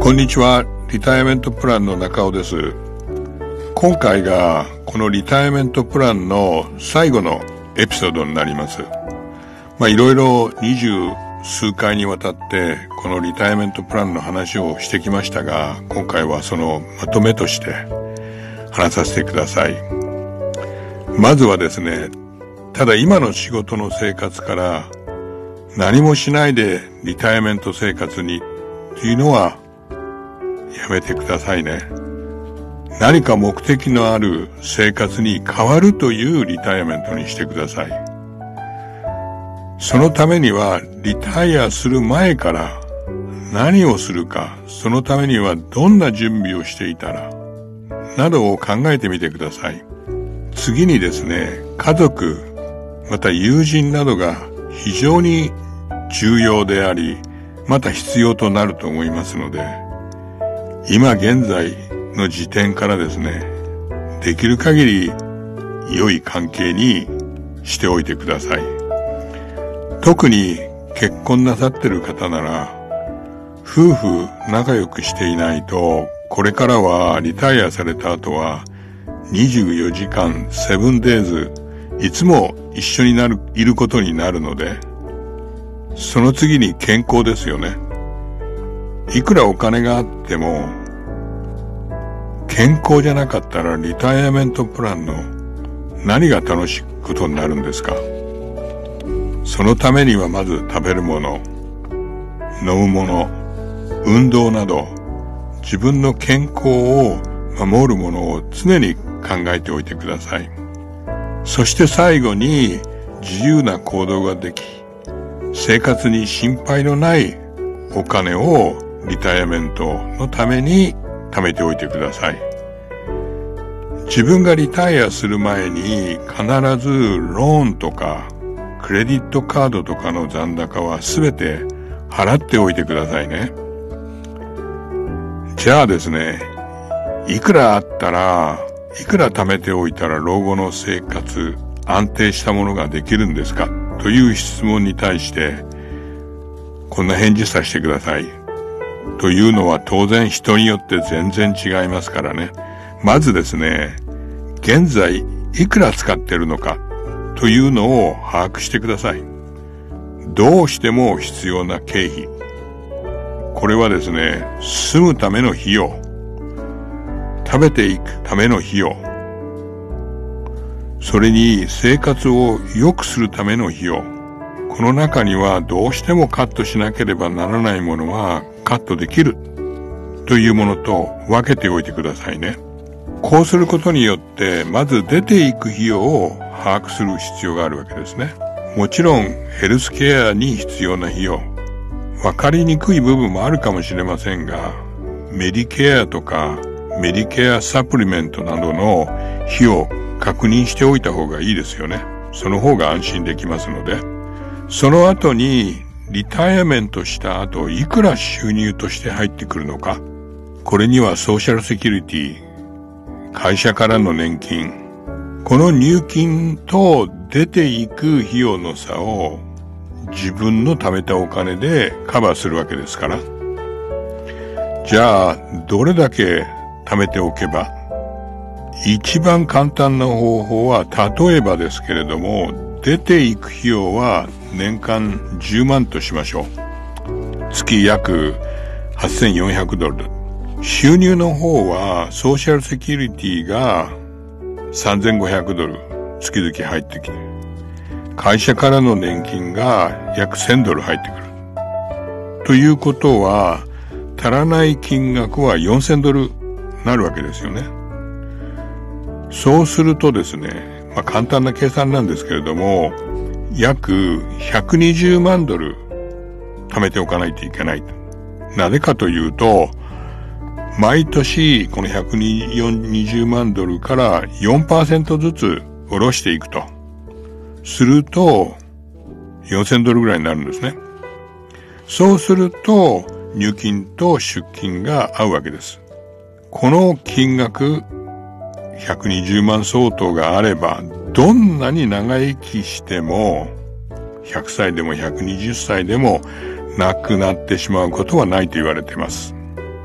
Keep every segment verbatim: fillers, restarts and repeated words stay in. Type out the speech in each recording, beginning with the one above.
こんにちは。リタイアメントプランの中尾です。今回がこのリタイアメントプランの最後のエピソードになります。まあいろいろ二十数回にわたってこのリタイアメントプランの話をしてきましたが、今回はそのまとめとして話させてください。まずはですね、ただ今の仕事の生活から何もしないでリタイアメント生活にというのはやめてくださいね。何か目的のある生活に変わるというリタイアメントにしてください。そのためにはリタイアする前から何をするか、そのためにはどんな準備をしていたらなどを考えてみてください。次にですね、家族また友人などが非常に重要であり、また必要となると思いますので、今現在の時点からですね、できる限り良い関係にしておいてください。特に結婚なさってる方なら、夫婦仲良くしていないと、これからはリタイアされた後はにじゅうよじかんセブンデイズいつも一緒になるいることになるので、その次に健康ですよね。いくらお金があっても健康じゃなかったらリタイアメントプランの何が楽しいことになるんですか。そのためにはまず食べるもの、飲むもの、運動など自分の健康を守るものを常に考えておいてください。そして最後に自由な行動ができ、生活に心配のないお金をリタイアメントのために貯めておいてください。自分がリタイアする前に必ずローンとかクレディットカードとかの残高はすべて払っておいてくださいね。じゃあですね、いくらあったら、いくら貯めておいたら老後の生活安定したものができるんですかという質問に対してこんな返事させてください。というのは当然人によって全然違いますからね。まずですね、現在いくら使ってるのかというのを把握してください。どうしても必要な経費。これはですね、住むための費用、食べていくための費用、それに生活を良くするための費用。この中にはどうしてもカットしなければならないものはカットできるというものと分けておいてくださいね。こうすることによってまず出ていく費用を把握する必要があるわけですね。もちろんヘルスケアに必要な費用、分かりにくい部分もあるかもしれませんが、メディケアとかメディケアサプリメントなどの費用確認しておいた方がいいですよね。その方が安心できますので。その後にリタイアメントした後いくら収入として入ってくるのか。これにはソーシャルセキュリティ、会社からの年金、この入金と出ていく費用の差を自分の貯めたお金でカバーするわけですから。じゃあどれだけ貯めておけば、一番簡単な方法は、例えばですけれども、出ていく費用は年間じゅうまんとしましょう。月約はっせんよんひゃくドル。収入の方はソーシャルセキュリティがさんぜんごひゃくドル月々入ってきて、会社からの年金が約せんドル入ってくる。ということは、足らない金額はよんせんドルなるわけですよね。そうするとですね、まあ簡単な計算なんですけれども、約ひゃくにじゅうまんドル貯めておかないといけない。なぜかというと、毎年このひゃくにじゅうまんドルから よんパーセント ずつ下ろしていくと。すると、よんせんドルぐらいになるんですね。そうすると、入金と出金が合うわけです。この金額、ひゃくにじゅうまん相当があれば、どんなに長生きしても、ひゃくさいでもひゃくにじゅっさいでも亡くなってしまうことはないと言われています。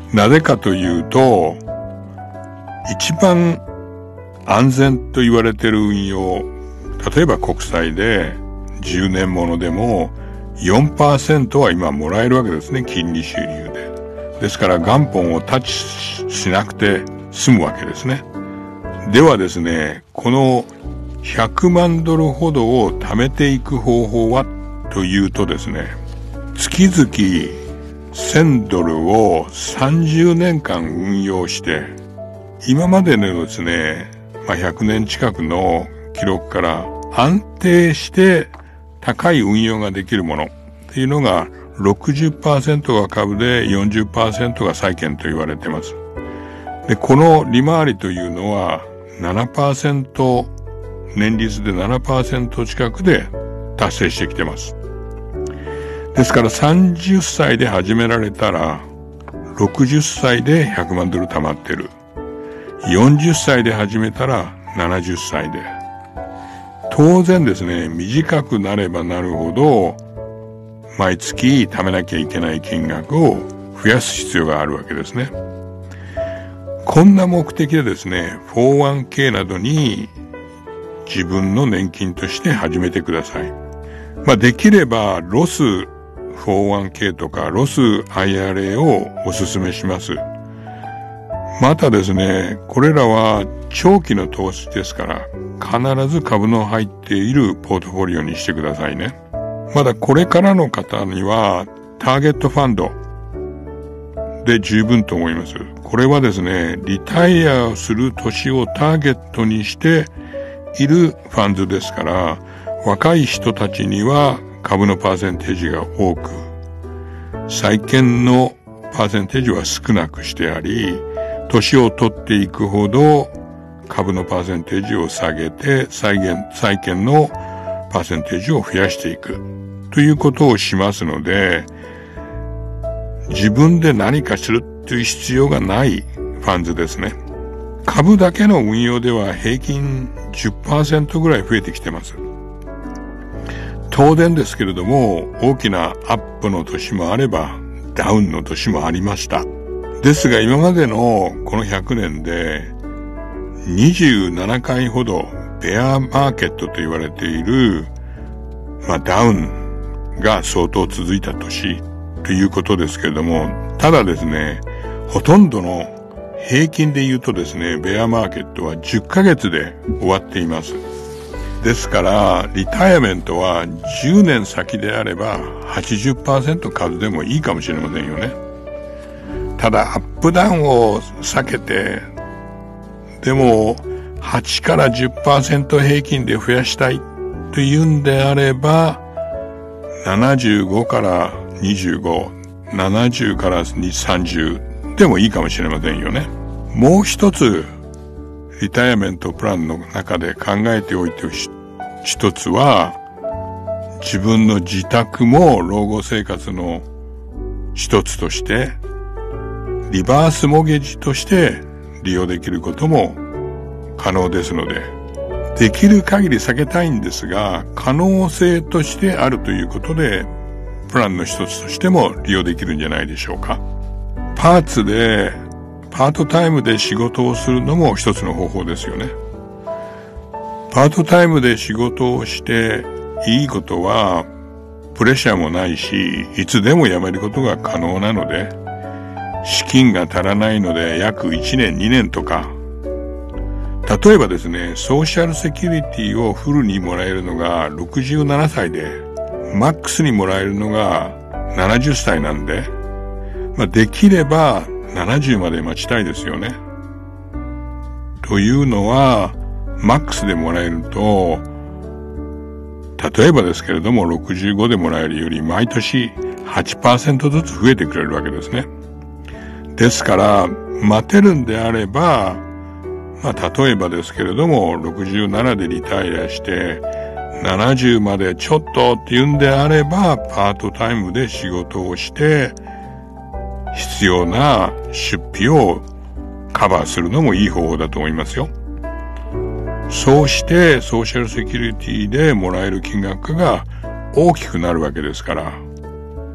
なぜかというと、一番安全と言われている運用、例えば国債でじゅうねんものでも よんパーセント は今もらえるわけですね、金利収入で。ですから元本をタッチしなくて済むわけですね。ではですね、このひゃくまんドルほどを貯めていく方法はというとですね、月々せんドルをさんじゅうねんかん運用して、今までのですね、まあ、ひゃくねん近くの記録から安定して高い運用ができるものっていうのが ろくじゅっパーセント が株で よんじゅっパーセント が債券と言われています。で、この利回りというのは ななパーセント、年率で ななパーセント 近くで達成してきてます。ですからさんじゅっさいで始められたらろくじゅっさいでひゃくまんドル貯まってる。よんじゅっさいで始めたらななじゅっさいで。当然ですね、短くなればなるほど毎月貯めなきゃいけない金額を増やす必要があるわけですね。こんな目的でですね、フォーワンケー などに自分の年金として始めてください。まあできればロス フォーワンケー とかロス アイアールエー をお勧めします。またですね、これらは長期の投資ですから必ず株の入っているポートフォリオにしてくださいね。まだこれからの方にはターゲットファンドで十分と思います。これはですね、リタイアをする年をターゲットにしているファンドですから、若い人たちには株のパーセンテージが多く、債券のパーセンテージは少なくしてあり、年を取っていくほど株のパーセンテージを下げて債券、債券のパーセンテージを増やしていくということをしますので、自分で何かするという必要がないファンドですね。株だけの運用では平均 じゅっパーセント ぐらい増えてきてます。当然ですけれども、大きなアップの年もあればダウンの年もありました。ですが今までのこのひゃくねんでにじゅうななかいほどベアマーケットと言われている、まあダウンが相当続いた年ということですけれども、ただですね、ほとんどの平均で言うとですね、ベアマーケットはじゅっかげつで終わっています。ですから、リタイアメントはじゅうねん先であれば はちじゅっパーセント 数でもいいかもしれませんよね。ただ、アップダウンを避けて、でもはちからじゅっパーセント 平均で増やしたいというんであれば、ななじゅうごからにじゅうご、ななじゅうからさんじゅうでもいいかもしれませんよね。もう一つ、リタイアメントプランの中で考えておいて一つは、自分の自宅も老後生活の一つとして、リバースモゲージとして利用できることも可能ですので、できる限り避けたいんですが、可能性としてあるということで、プランの一つとしても利用できるんじゃないでしょうか。パーツで、パートタイムで仕事をするのも一つの方法ですよね。パートタイムで仕事をしていいことは、プレッシャーもないし、いつでも辞めることが可能なので、資金が足らないので約いちねんにねんとか、例えばですね、ソーシャルセキュリティをフルにもらえるのがろくじゅうななさいで、マックスにもらえるのがななじゅっさいなんで、まあ、できればななじゅうまで待ちたいですよね。というのは、マックスでもらえると、例えばですけれどもろくじゅうごでもらえるより毎年 はちパーセント ずつ増えてくれるわけですね。ですから、待てるんであれば、まあ、例えばですけれども、ろくじゅうななでリタイアして、ななじゅうまでちょっとっていうんであれば、パートタイムで仕事をして、必要な出費をカバーするのもいい方法だと思いますよ。そうして、ソーシャルセキュリティでもらえる金額が大きくなるわけですから、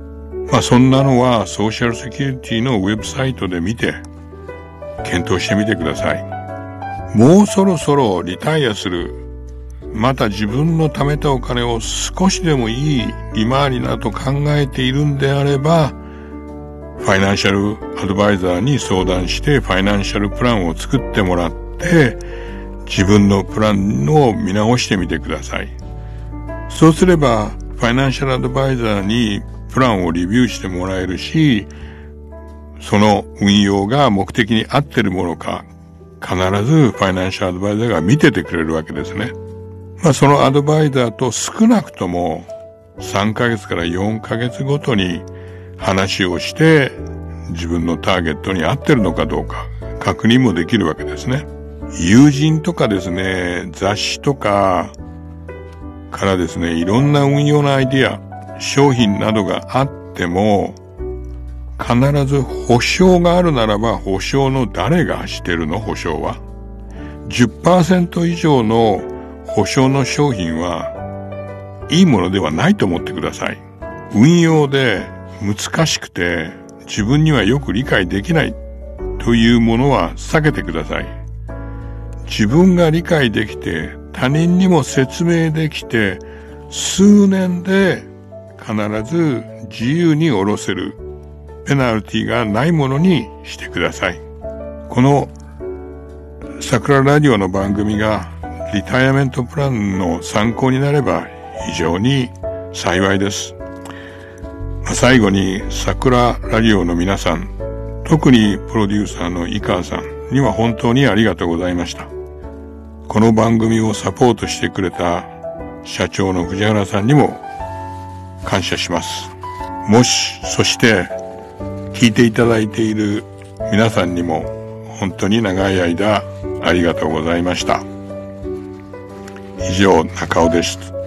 まあそんなのはソーシャルセキュリティのウェブサイトで見て検討してみてください。もうそろそろリタイアする。また自分の貯めたお金を少しでもいい利回りだと考えているんであれば、ファイナンシャルアドバイザーに相談してファイナンシャルプランを作ってもらって、自分のプランを見直してみてください。そうすれば、ファイナンシャルアドバイザーにプランをレビューしてもらえるし、その運用が目的に合ってるものか、必ずファイナンシャルアドバイザーが見ててくれるわけですね。まあそのアドバイザーと少なくともさんかげつからよんかげつごとに話をして自分のターゲットに合ってるのかどうか確認もできるわけですね。友人とかですね、雑誌とかからですね、いろんな運用のアイディア、商品などがあっても必ず保証があるならば保証の誰がしてるの？保証は じゅっパーセント 以上の保証の商品はいいものではないと思ってください。運用で難しくて自分にはよく理解できないというものは避けてください。自分が理解できて他人にも説明できて数年で必ず自由に下ろせるペナルティがないものにしてください。この桜ラジオの番組がリタイアメントプランの参考になれば非常に幸いです。まあ、最後に桜ラジオの皆さん、特にプロデューサーの井川さんには本当にありがとうございました。この番組をサポートしてくれた社長の藤原さんにも感謝します。もし、そして聞いていただいている皆さんにも本当に長い間ありがとうございました。以上、中尾です。